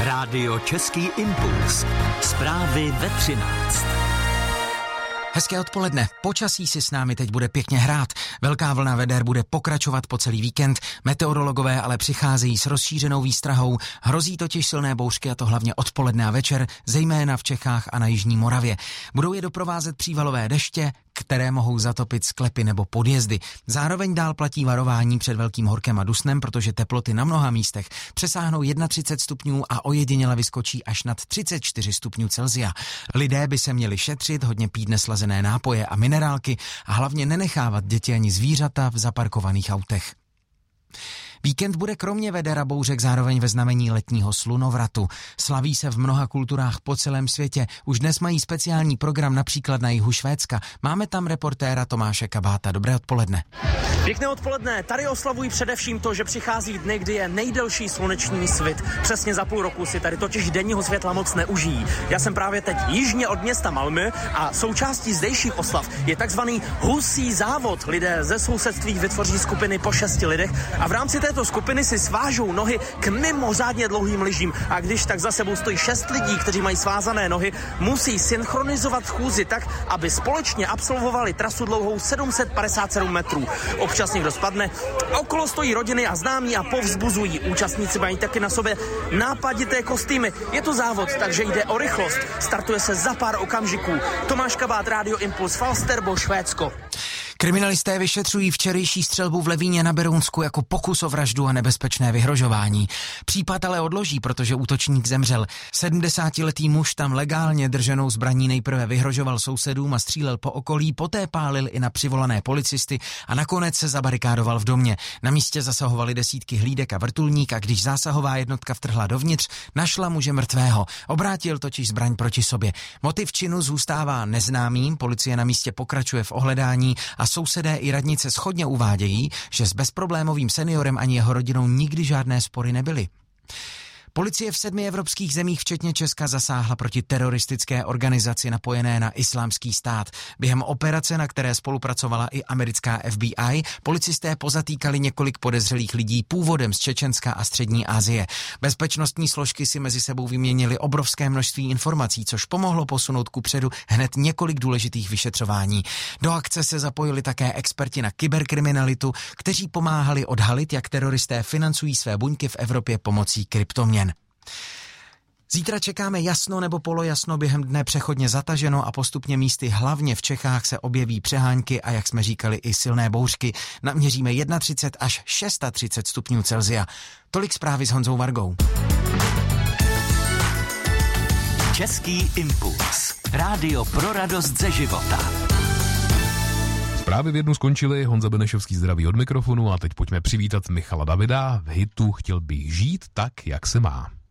Rádio Český impuls. Zprávy ve 13. Hezké odpoledne. Počasí si s námi teď bude pěkně hrát. Velká vlna veder bude pokračovat po celý víkend. Meteorologové ale přicházejí s rozšířenou výstrahou. Hrozí totiž silné bouřky, a to hlavně odpoledne a večer, zejména v Čechách a na jižní Moravě. Budou je doprovázet přívalové deště, které mohou zatopit sklepy nebo podjezdy. Zároveň dál platí varování před velkým horkem a dusnem, protože teploty na mnoha místech přesáhnou 31 stupňů a ojediněle vyskočí až nad 34 stupňů Celsia. Lidé by se měli šetřit, hodně pít neslazené nápoje a minerálky a hlavně nenechávat děti ani zvířata v zaparkovaných autech. Víkend bude kromě veder a bouřek zároveň ve znamení letního slunovratu. Slaví se v mnoha kulturách po celém světě. Už dnes mají speciální program například na jihu Švédska. Máme tam reportéra Tomáše Kabáta. Dobré odpoledne. Pěkné odpoledne. Tady oslavují především to, že přichází dny, kdy je nejdelší sluneční svit. Přesně za půl roku si tady totiž denního světla moc neužijí. Já jsem právě teď jižně od města Malmö a součástí zdejších oslav je takzvaný husí závod. Lidé ze sousedství vytvoří skupiny po 6 lidech a v rámci této skupiny si svážou nohy k mimořádně dlouhým lyžím. A když tak za sebou stojí 6 lidí, kteří mají svázané nohy, musí synchronizovat chůzi tak, aby společně absolvovali trasu dlouhou 757 metrů. Občas někdo spadne, okolo stojí rodiny a známí a povzbuzují. Účastníci mají taky na sobě nápadité kostýmy. Je to závod, takže jde o rychlost. Startuje se za pár okamžiků. Tomáš Kabát, Rádio Impuls, Falsterbo, Švédsko. Kriminalisté vyšetřují včerejší střelbu v Levíně na Berounsku jako pokus o vraždu a nebezpečné vyhrožování. Případ ale odloží, protože útočník zemřel. 70letý muž tam legálně drženou zbraní nejprve vyhrožoval sousedům a střílel po okolí, poté pálil i na přivolané policisty a nakonec se zabarikádoval v domě. Na místě zasahovali desítky hlídek a vrtulník a když zásahová jednotka vtrhla dovnitř, našla muže mrtvého. Obrátil totiž zbraň proti sobě. Motiv činu zůstává neznámým, policie na místě pokračuje v ohledání a sousedé i radnice shodně uvádějí, že s bezproblémovým seniorem ani jeho rodinou nikdy žádné spory nebyly. Policie v 7 evropských zemích, včetně Česka, zasáhla proti teroristické organizaci napojené na Islámský stát. Během operace, na které spolupracovala i americká FBI, policisté pozatýkali několik podezřelých lidí původem z Čečenska a střední Asie. Bezpečnostní složky si mezi sebou vyměnily obrovské množství informací, což pomohlo posunout kupředu hned několik důležitých vyšetřování. Do akce se zapojili také experti na kyberkriminalitu, kteří pomáhali odhalit, jak teroristé financují své buňky v Evropě pomocí kryptoměn. Zítra čekáme jasno nebo polojasno, během dne přechodně zataženo a postupně místy hlavně v Čechách se objeví přehánky a jak jsme říkali i silné bouřky. Naměříme 31 až 36 stupňů Celsia. Tolik zprávy s Honzou Vargou. Český impuls. Rádio pro radost ze života. Zprávy v jednu skončily, Honza Benešovský zdraví od mikrofonu a teď pojďme přivítat Michala Davida v hitu Chtěl bych žít tak, jak se má.